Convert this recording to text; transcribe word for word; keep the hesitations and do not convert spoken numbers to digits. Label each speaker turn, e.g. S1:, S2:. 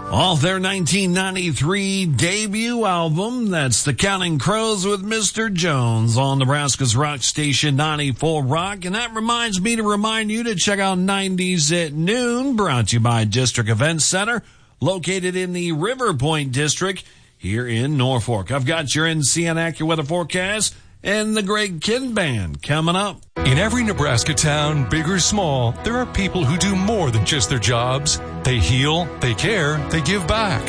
S1: Off their nineteen ninety-three debut album, that's the Counting Crows with Mister Jones on Nebraska's rock station ninety-four Rock. And that reminds me to remind you to check out nineties at Noon, brought to you by District Event Center, located in the River Point District here in Norfolk. I've got your N C N AccuWeather forecast and the Greg Kinn Band coming up.
S2: In every Nebraska town, big or small, there are people who do more than just their jobs. They heal, they care, they give back.